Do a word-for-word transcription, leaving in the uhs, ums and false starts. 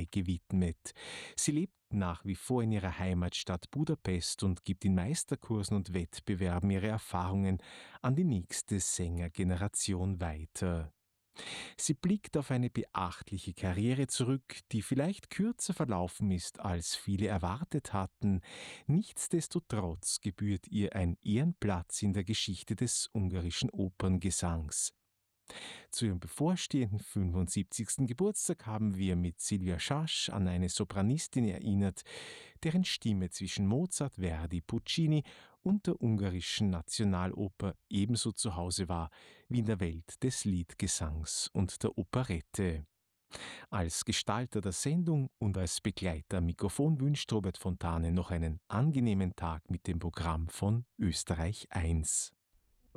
gewidmet. Sie lebt nach wie vor in ihrer Heimatstadt Budapest und gibt in Meisterkursen und Wettbewerben ihre Erfahrungen an die nächste Sängergeneration weiter. Sie blickt auf eine beachtliche Karriere zurück, die vielleicht kürzer verlaufen ist, als viele erwartet hatten. Nichtsdestotrotz gebührt ihr ein Ehrenplatz in der Geschichte des ungarischen Operngesangs. Zu ihrem bevorstehenden fünfundsiebzigsten Geburtstag haben wir mit Silvia Schasch an eine Sopranistin erinnert, deren Stimme zwischen Mozart, Verdi, Puccini und der ungarischen Nationaloper ebenso zu Hause war wie in der Welt des Liedgesangs und der Operette. Als Gestalter der Sendung und als Begleiter am Mikrofon wünscht Robert Fontane noch einen angenehmen Tag mit dem Programm von Österreich eins.